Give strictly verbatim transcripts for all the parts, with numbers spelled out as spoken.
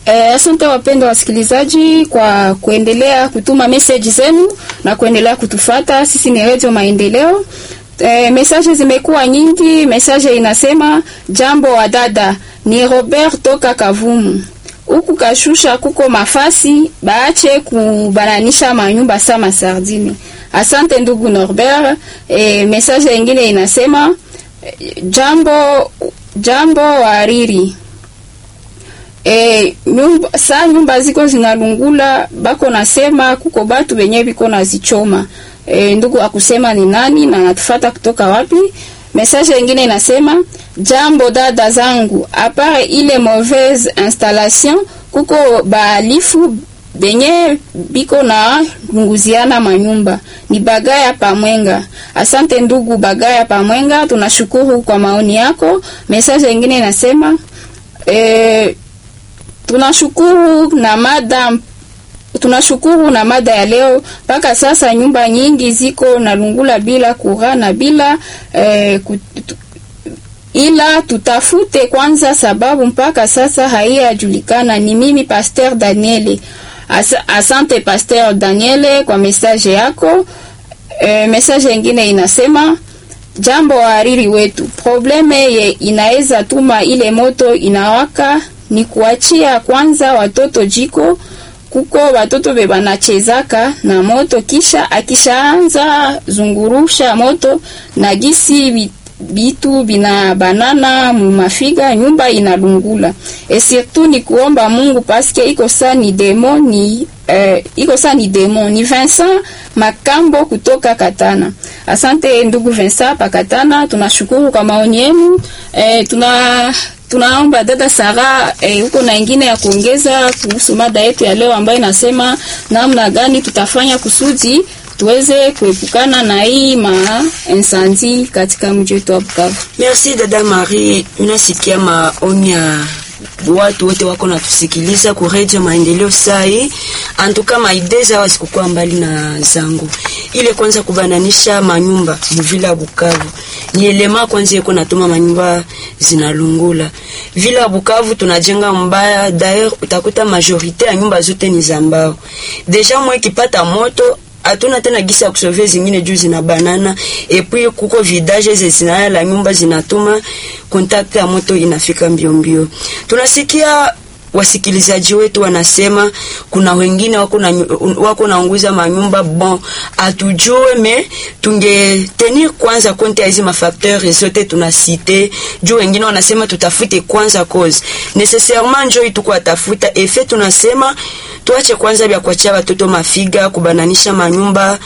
Eh, asante wapendwa wasikilizaji kwa kuendelea kutuma message zenu na kuendelea kutufata. Sisi ni Radio Maendeleo. Eh, message zimekuwa nyingi. Message inasema jambo wa dada, ni Robert toka Kavumu. Huku Kashusha kuko mafasi, baache kubananisha manyumba sama sardine. Asante ndugu Norbert. Eh, message nyingine inasema jambo jambo wariri. E, nyumba, saa nyumba ziko zinalungula, bako nasema kuko batu benye biko nazichoma. E, ndugu akusema ni nani na natufata kutoka wapi? Message nyingine inasema jambo dada zangu, apare ile mauvaise installation, kuko baalifu benye biko na lunguziana manyumba. Ni Bagaya Pamwenga. Asante ndugu Bagaya Pamwenga, tunashukuru kwa maoni yako. Message nyingine inasema eh tunashukuru na mada tunashukuru na mada ya leo. Paka sasa nyumba nyingi ziko na lungula bila kurana bila eh, kutu, ila tutafute kwanza sababu mpaka sasa haijulikana. Ni mimi Pasteur Daniele. As, asante Pasteur Daniele kwa message yako. Eh, message nyingine inasema jambo hariri wetu, probleme ye inaweza tuma ile moto inawaka ni kuachia kwanza watoto jiko. Kuko watoto bebanachezaka na moto, kisha akishaanza zungurusha moto na gisi bitu bina banana mumafiga, nyumba inalungula. E surtout ni kuomba Mungu paske iko sa ni demo ni eh, iko sa ni demo. Ni Vincent Makambo kutoka Katana. Asante ndugu Vincent Pakatana, tunashukuru kwa maoni yenu. Eh, tuna tunaomba dada Sara eh, huko na ingine ya kuongeza kuhusu mada yetu ya leo ambayo inasema namna gani tutafanya kusudi tuweze kuepukana na hii ma incendie katika mji wetu wa Bukavu. Merci dada Marie, unasikia maoni ya watu wote wako na tusikiliza ku Radio Maendeleo sai. Antuka maideza wasikukua mbali na zangu. Ile kwanza kubananisha manyumba mvila Bukavu. Ni elema kwanza yeko natuma manyumba zinalungula. Vila Bukavu tunajenga mbaya, d'ailleurs utakuta majorite ya nyumba zote ni za mbao. Deja mwe kipata moto atuna tena gisa ya kusovia zingine juu zina banana, epui kuko vidage zezinaya la nyumba zinatuma contact ya moto inafika mbio mbio. Tunasikia wasikilizaji wetu wanasema kuna wengine wako na wako naunguza manyumba. Bon, atujue me tunge tenir kwanza compte ya hizi mafacteurs zote tunasite. Juu wengine wanasema tutafute kwanza cause. Necessairement njoo ituko atafuta effet. Tunasema tuache kwanza vya kuachia watoto mafiga, kubananisha manyumba.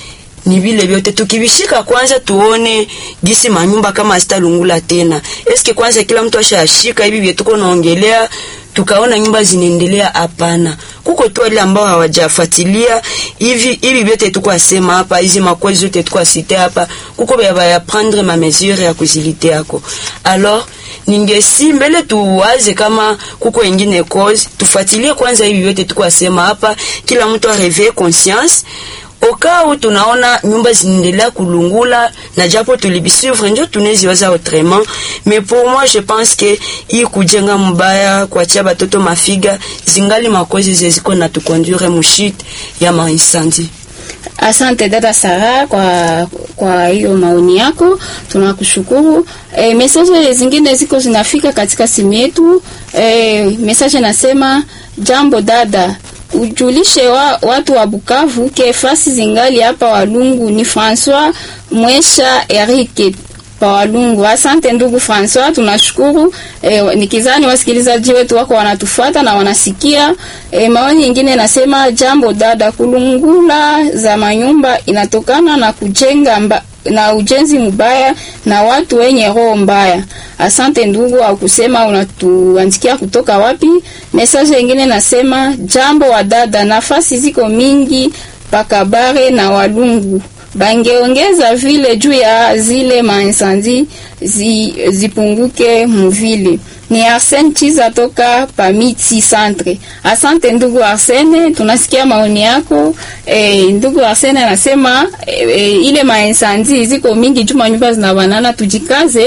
Ni vile vyote tukibishika kwanza tuone gisi manyumba kama zitalungula tena. Eske kwanza kila mtu ashashika hivi vyetu tuko naongelea tukaona nyumba zinaendelea? Hapana. Kuko tu wale ambao hawajafuatilia hivi hivi vyote tuko asema hapa, hizi makozi zote tuko asite hapa, kuko baya ya prendre ma mesure ya kuzilite yako. Alors ningesi mbele tuwaze kama kuko wengine cause, tufuatilie kwanza hivi vyote tuko asema hapa, kila mtu a réveiller conscience. Okao tunaona nyumba zinaendelea kulungula na japo tulibisuivre ndio tuneziwaza autrement, mais pour moi je pense que hii kujenga mbaya kuachia batoto mafiga zingali makozi zeziko na tukonduire mushit ya ma incendie. Asante dada Sara kwa kwa hiyo maoni yako, tunakushukuru. E, message zingine ziko zinafika katika simu yetu. E, message nasema jambo dada, ujulishe wa, watu wa Bukavu ke fasi zingali hapa Walungu. Ni François Mwesha Eric pa Walungu. Asante ndugu François, tunashukuru. E, nikizani wasikilizaji wetu wako wanatufuata na wanasikia. E, maoni nyingine nasema jambo dada, kulungula za manyumba inatokana na kujenga mba, na ujenzi mbaya na watu wenye roho mbaya. Asante ndugu, au kusema unatuandikia kutoka wapi? Message nyingine nasema jambo wa dada, nafasi ziko mingi pakabare na Walungu, bangeongeza vile juu ya zile mainsandi zi, zipunguke mvile. Ni Arsene Chiza toka Pamiti Centre. Asante ndugu Arsene, tunasikia maoni yako. E, ndugu Arsene anasema e, e, ile mainsandi ziko mingi juma nyumba zinabanana, tujikaze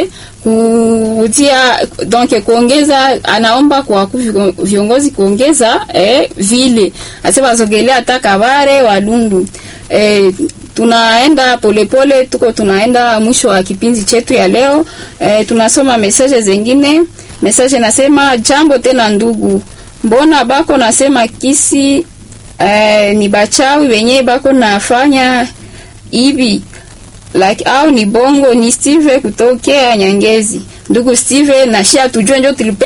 kutia donc kuongeza, anaomba kwa viongozi kuongeza eh, vile asema zogelea hata Kabare Walungu. Eh, tunaenda polepole pole, tuko tunaenda mwisho wa kipindi chetu ya leo. Eh, tunasoma message zingine. Message nasema jambo tena ndugu, mbona bako nasema kisi eh, ni bachawi wenye bako nafanya hivi like au ni bongo? Ni Steve kutokea Nyangezi. Ndugu Steve, na shia tujue ndio tulipe